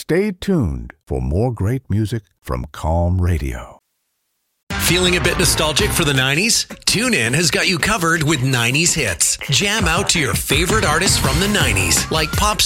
Stay tuned for more great music from Calm Radio. Feeling a bit nostalgic for the 90s? TuneIn has got you covered with 90s hits. Jam out to your favorite artists from the 90s, like pop